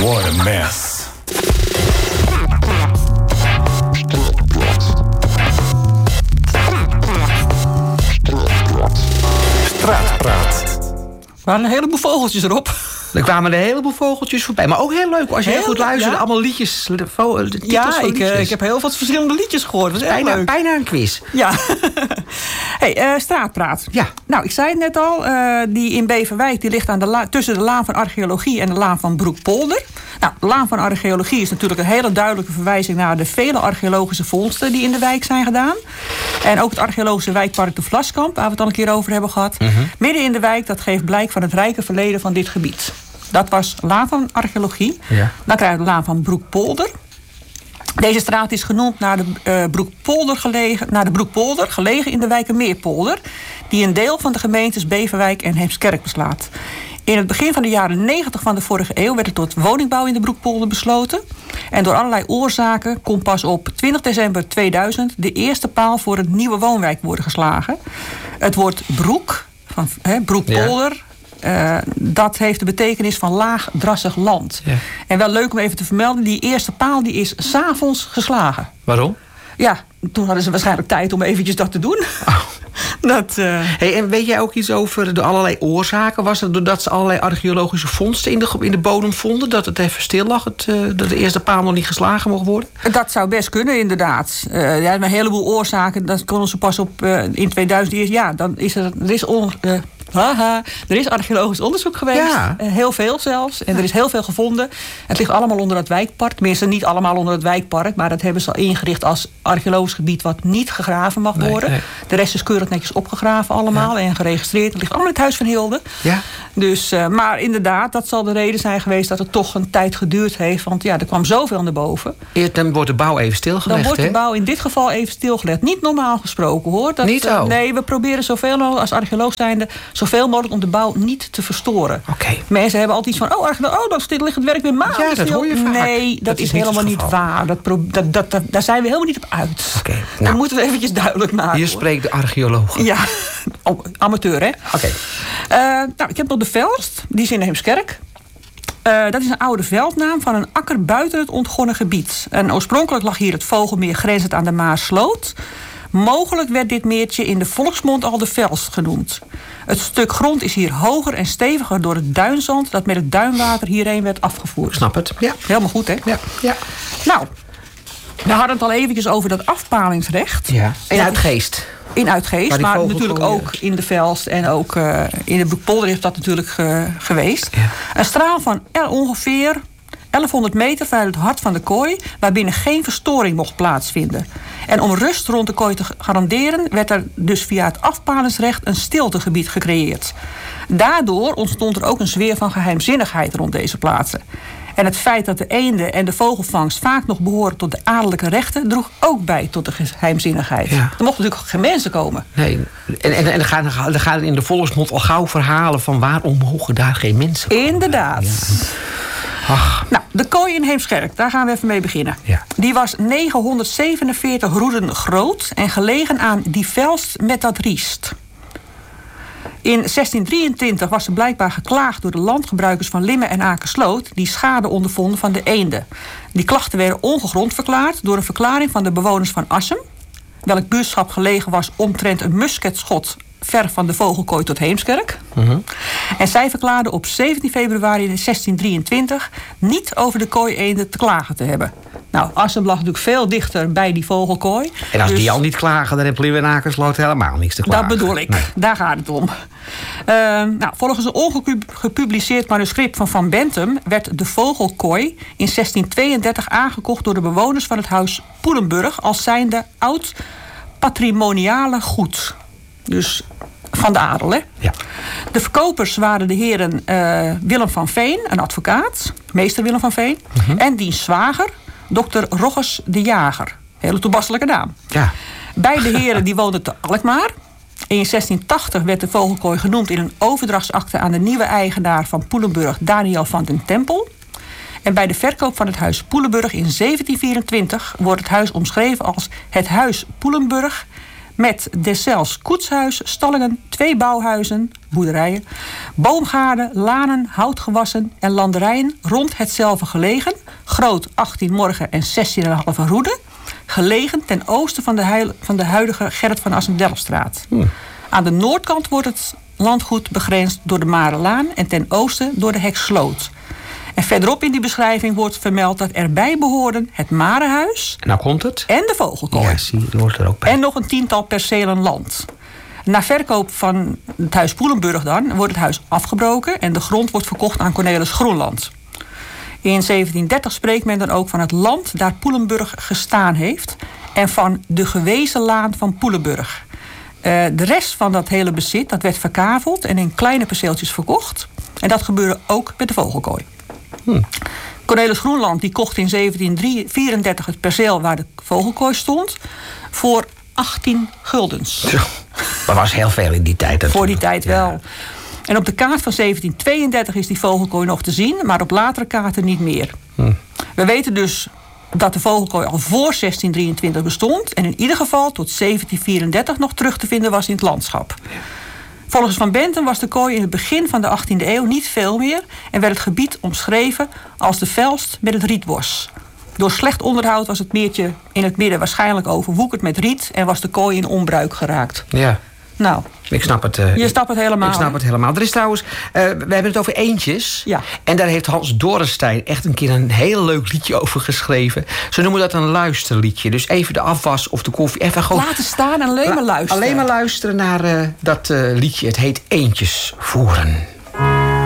What a mess. Straatpraat. Er waren een heleboel vogeltjes erop. Er kwamen een heleboel vogeltjes voorbij. Maar ook heel leuk als je heel goed luistert. Ja? Allemaal liedjes. Ik heb heel wat verschillende liedjes gehoord. Dat is bijna een quiz. Ja. Straatpraat. Ja. Nou, ik zei het net al. Die in Beverwijk die ligt aan tussen de Laan van Archeologie en de Laan van Broekpolder. Nou, de Laan van Archeologie is natuurlijk een hele duidelijke verwijzing naar de vele archeologische vondsten die in de wijk zijn gedaan. En ook het archeologische wijkpark de Vlaskamp, waar we het al een keer over hebben gehad. Midden in de wijk, dat geeft blijk van het rijke verleden van dit gebied. Dat was Laan van Archeologie. Ja. Dan krijg je de Laan van Broekpolder. Deze straat is genoemd naar de Broekpolder, gelegen in de Wijkermeerpolder, die een deel van de gemeentes Beverwijk en Heemskerk beslaat. In het begin van de jaren 90 van de vorige eeuw werd er tot woningbouw in de Broekpolder besloten. En door allerlei oorzaken kon pas op 20 december 2000 de eerste paal voor een nieuwe woonwijk worden geslagen. Het woord broek, van Broekpolder. Ja. Dat heeft de betekenis van laag, drassig land. Ja. En wel leuk om even te vermelden, die eerste paal die is 's avonds geslagen. Waarom? Ja, toen hadden ze waarschijnlijk tijd om eventjes dat te doen. Oh. En weet jij ook iets over de allerlei oorzaken? Was het doordat ze allerlei archeologische vondsten in de bodem vonden, dat het even stil lag, dat de eerste paal nog niet geslagen mocht worden? Dat zou best kunnen, inderdaad. Een heleboel oorzaken, dat konden ze pas op in 2000 eerst. Ja, dan is er is archeologisch onderzoek geweest. Ja. Heel veel zelfs. En er is heel veel gevonden. Het ligt allemaal onder het wijkpark. Tenminste, niet allemaal onder het wijkpark. Maar dat hebben ze al ingericht als archeologisch gebied wat niet gegraven mag worden. Nee. De rest is keurig netjes opgegraven allemaal. Ja. En geregistreerd. Het ligt allemaal in het Huis van Hilde. Ja. Dus, maar inderdaad, dat zal de reden zijn geweest dat het toch een tijd geduurd heeft. Want ja, er kwam zoveel naar boven. Dan wordt de bouw even stilgelegd. Dan wordt de bouw in dit geval even stilgelegd. Niet normaal gesproken, hoor. Nee, we proberen zoveel mogelijk als archeoloog zijnde zoveel mogelijk om de bouw niet te verstoren. Okay. Mensen hebben altijd iets van, dan ligt het werk weer maanden. Ja, dat hoor je vaak. Nee, dat is helemaal niet waar. Daar zijn we helemaal niet op uit. Okay. Dat moeten we eventjes duidelijk maken. Hier spreekt de archeoloog. Ja, amateur, hè? Oké. Ik heb nog de Velst, die is in de Heemskerk. Dat is een oude veldnaam van een akker buiten het ontgonnen gebied. En oorspronkelijk lag hier het Vogelmeer grenzend aan de Maarsloot. Mogelijk werd dit meertje in de volksmond al de Velst genoemd. Het stuk grond is hier hoger en steviger door het duinzand dat met het duinwater hierheen werd afgevoerd. Snap het. Ja. Helemaal goed, hè? Ja. Nou, we hadden het al eventjes over dat afpalingsrecht. Ja. In Uitgeest. In Uitgeest, maar natuurlijk ook in de Velst en ook in de Broekpolder is dat natuurlijk geweest. Ja. Een straal van ongeveer 1100 meter vanuit het hart van de kooi, waarbinnen geen verstoring mocht plaatsvinden. En om rust rond de kooi te garanderen, werd er dus via het afpalingsrecht een stiltegebied gecreëerd. Daardoor ontstond er ook een sfeer van geheimzinnigheid rond deze plaatsen. En het feit dat de eenden en de vogelvangst vaak nog behoren tot de adellijke rechten droeg ook bij tot de geheimzinnigheid. Ja. Er mochten natuurlijk geen mensen komen. Nee, en er gaan in de volksmond al gauw verhalen van waarom mogen daar geen mensen komen. Inderdaad. Ja. Ach. Nou, de kooi in Heemskerk, daar gaan we even mee beginnen. Ja. Die was 947 roeden groot en gelegen aan die Velst met dat riest. In 1623 was er blijkbaar geklaagd door de landgebruikers van Limmen en Akersloot die schade ondervonden van de eenden. Die klachten werden ongegrond verklaard door een verklaring van de bewoners van Assem, welk buurtschap gelegen was omtrent een musketschot ver van de vogelkooi tot Heemskerk. En zij verklaarden op 17 februari 1623 niet over de kooi-eenden te klagen te hebben. Nou, Assem lag natuurlijk veel dichter bij die vogelkooi. En als die al niet klagen, dan heeft Limmen en Akersloot helemaal niks te klagen. Dat bedoel ik. Nee. Daar gaat het om. Volgens een ongepubliceerd manuscript van Van Bentum werd de vogelkooi in 1632 aangekocht door de bewoners van het huis Poelenburg als zijnde oud patrimoniale goed. Dus van de adel, hè? Ja. De verkopers waren de heren Willem van Veen, een advocaat, meester Willem van Veen, en diens zwager, dokter Roggers de Jager. Hele toepasselijke naam. Ja. Beide heren die woonden te Alkmaar. In 1680 werd de vogelkooi genoemd in een overdrachtsakte aan de nieuwe eigenaar van Poelenburg, Daniel van den Tempel. En bij de verkoop van het huis Poelenburg in 1724 wordt het huis omschreven als het huis Poelenburg met deszelfs koetshuis, stallingen, 2 bouwhuizen, boerderijen, boomgaarden, lanen, houtgewassen en landerijen rond hetzelfde gelegen, groot 18 morgen en 16,5 roeden, gelegen ten oosten van de huidige Gerrit van Assendelfstraat. Aan de noordkant wordt het landgoed begrensd door de Marelaan en ten oosten door de Heksloot. En verderop in die beschrijving wordt vermeld dat erbij behoorden het Marenhuis. En nou komt het. En de vogelkooi. Ja, zie, die hoort er ook bij. En nog een 10-tal percelen land. Na verkoop van het huis Poelenburg dan wordt het huis afgebroken en de grond wordt verkocht aan Cornelis Groenland. In 1730 spreekt men dan ook van het land daar Poelenburg gestaan heeft en van de gewezen laan van Poelenburg. De rest van dat hele bezit dat werd verkaveld en in kleine perceeltjes verkocht. En dat gebeurde ook met de vogelkooi. Cornelis Groenland die kocht in 1734 het perceel waar de vogelkooi stond voor 18 guldens. Dat was heel veel in die tijd natuurlijk. Voor die tijd wel. En op de kaart van 1732 is die vogelkooi nog te zien, maar op latere kaarten niet meer. We weten dus dat de vogelkooi al voor 1623 bestond en in ieder geval tot 1734 nog terug te vinden was in het landschap. Volgens Van Benten was de kooi in het begin van de 18e eeuw niet veel meer en werd het gebied omschreven als de Velst met het rietbos. Door slecht onderhoud was het meertje in het midden waarschijnlijk overwoekerd met riet en was de kooi in onbruik geraakt. Ja. Nou, ik snap het. je snapt het helemaal. Ik snap het helemaal. Er is trouwens, we hebben het over eendjes. Ja. En daar heeft Hans Dorrestein echt een keer een heel leuk liedje over geschreven. Ze noemen dat een luisterliedje. Dus even de afwas of de koffie. Even gewoon laten staan en alleen maar luisteren. Alleen maar luisteren naar dat liedje. Het heet Eendjes voeren.